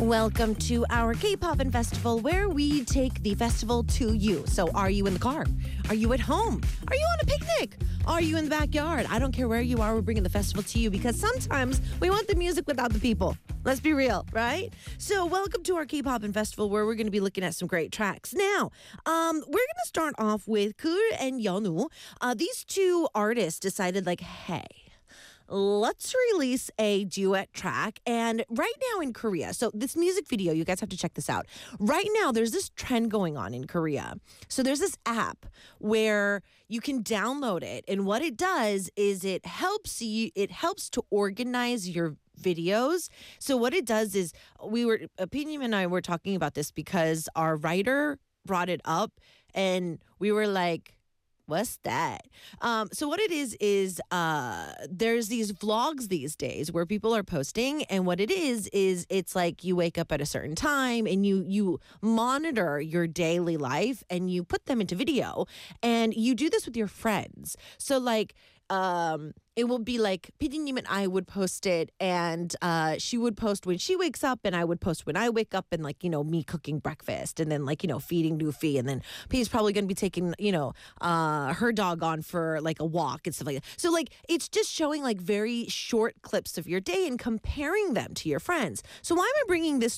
Welcome to our K-Pop Festival, where we take the festival to you. So are you in the car? Are you at home? Are you on a picnic? Are you in the backyard? I don't care where you are, we're bringing the festival to you because sometimes we want the music without the people. Let's be real, right? So welcome to our K-Pop Festival, where we're going to be looking at some great tracks. Now, we're going to start off with Kur and Yeonu. These two artists decided hey, let's release a duet track. And right now in Korea, so this music video, you guys have to check this out. Right now, there's this trend going on in Korea. So there's this app where you can download it. And what it does is it helps to organize your videos. So what it does is Opinion and I were talking about this because our writer brought it up and we were like, what's that? So what it is there's these vlogs these days where people are posting, and what it is it's like you wake up at a certain time and you monitor your daily life and you put them into video, and you do this with your friends. So it will be like PD님 and I would post it, and she would post when she wakes up, and I would post when I wake up, and me cooking breakfast, and then feeding Luffy, and then P's probably going to be taking her dog on for a walk and stuff like that. So it's just showing very short clips of your day and comparing them to your friends. So why am I bringing this